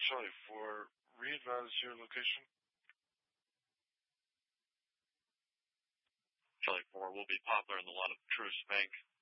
Charlie 4, re-advise your location. Charlie 4 will be Poplar in the lot of Truist Bank.